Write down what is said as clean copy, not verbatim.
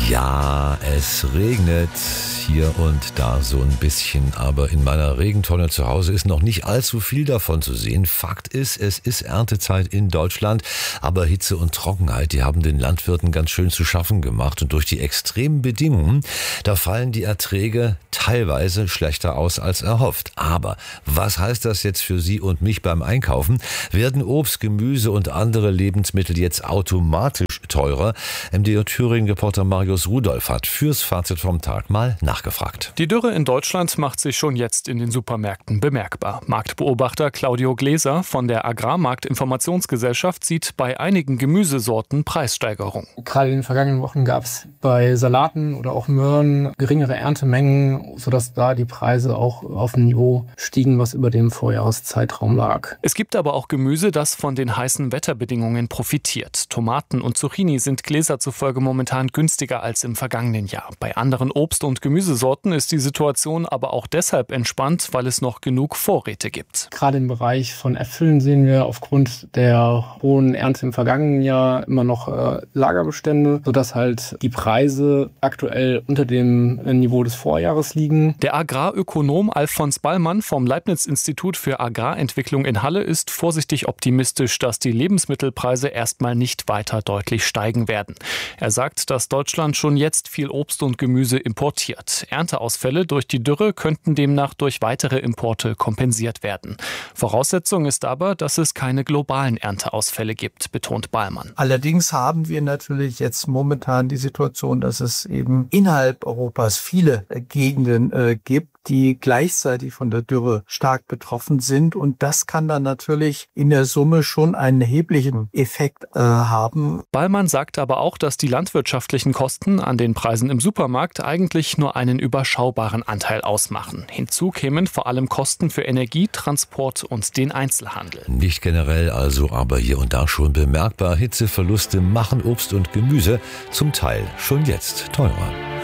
Ja, es regnet hier und da so ein bisschen, aber in meiner Regentonne zu Hause ist noch nicht allzu viel davon zu sehen. Fakt ist, es ist Erntezeit in Deutschland, aber Hitze und Trockenheit, die haben den Landwirten ganz schön zu schaffen gemacht und durch die extremen Bedingungen, da fallen die Erträge teilweise schlechter aus als erhofft. Aber was heißt das jetzt für Sie und mich beim Einkaufen? Werden Obst, Gemüse und andere Lebensmittel jetzt automatisch teurer? MDR Thüringen-Reporter Marius Rudolph hat fürs Fazit vom Tag mal nachgefragt. Die Dürre in Deutschland macht sich schon jetzt in den Supermärkten bemerkbar. Marktbeobachter Claudio Gläser von der Agrarmarktinformationsgesellschaft sieht bei einigen Gemüsesorten Preissteigerungen. Gerade in den vergangenen Wochen gab es bei Salaten oder auch Möhren geringere Erntemengen, sodass da die Preise auch auf ein Niveau stiegen, was über dem Vorjahreszeitraum lag. Es gibt aber auch Gemüse, das von den heißen Wetterbedingungen profitiert. Tomaten und Zucchini sind Gläser zufolge momentan günstiger als im vergangenen Jahr. Bei anderen Obst- und Gemüsesorten ist die Situation aber auch deshalb entspannt, weil es noch genug Vorräte gibt. Gerade im Bereich von Äpfeln sehen wir aufgrund der hohen Ernte im vergangenen Jahr immer noch Lagerbestände, sodass halt die Preise aktuell unter dem Niveau des Vorjahres liegen. Der Agrarökonom Alfons Ballmann vom Leibniz-Institut für Agrarentwicklung in Halle ist vorsichtig optimistisch, dass die Lebensmittelpreise erstmal nicht weiter deutlich steigen werden. Er sagt, dass Deutschland schon jetzt viel Obst und Gemüse importiert. Ernteausfälle durch die Dürre könnten demnach durch weitere Importe kompensiert werden. Voraussetzung ist aber, dass es keine globalen Ernteausfälle gibt, betont Ballmann. Allerdings haben wir natürlich jetzt momentan die Situation, dass es eben innerhalb Europas viele Gegenden gibt, die gleichzeitig von der Dürre stark betroffen sind. Und das kann dann natürlich in der Summe schon einen erheblichen Effekt haben. Ballmann sagt aber auch, dass die landwirtschaftlichen Kosten an den Preisen im Supermarkt eigentlich nur einen überschaubaren Anteil ausmachen. Hinzu kämen vor allem Kosten für Energie, Transport und den Einzelhandel. Nicht generell also, aber hier und da schon bemerkbar. Hitzeverluste machen Obst und Gemüse zum Teil schon jetzt teurer.